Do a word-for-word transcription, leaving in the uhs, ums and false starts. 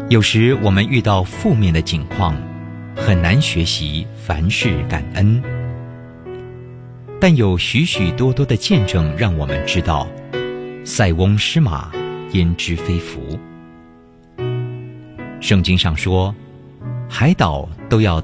有时我们遇到负面的境况，很难学习凡事感恩。但有许许多多的见证让我们知道，塞翁失马，焉知非福。圣经上说，海岛都要